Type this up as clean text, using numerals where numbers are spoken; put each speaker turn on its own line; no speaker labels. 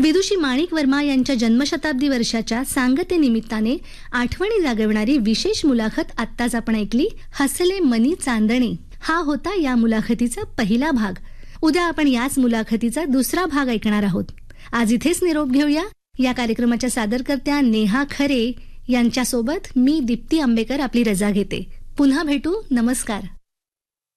विदुषी माणिक वर्मा यांच्या जन्मशताब्दी वर्षाच्या सांगतेनिमित्ताने आठवणी जागवणारी विशेष मुलाखत आत्ताच आपण ऐकली. हसले मनी चांदणे हा होता या मुलाखतीचा पहिला भाग. उद्या आपण याच मुलाखतीचा दुसरा भाग ऐकणार आहोत. आज इथेच निरोप घेऊया. या कार्यक्रमाच्या सादरकर्त्या नेहा खरे यांच्यासोबत मी दीप्ती आंबेकर आपली रजा घेते. पुन्हा भेटू. नमस्कार.